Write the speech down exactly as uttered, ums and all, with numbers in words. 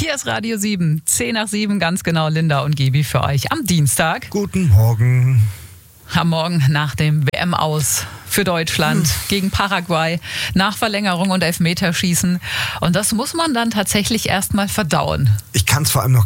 Hier ist Radio sieben, zehn nach sieben, ganz genau, Linda und Gebi für euch am Dienstag. Guten Morgen. Am Morgen nach dem W M-Aus für Deutschland hm. gegen Paraguay, nach Verlängerung und Elfmeterschießen. Und das muss man dann tatsächlich erstmal verdauen. Ich kann es vor allem noch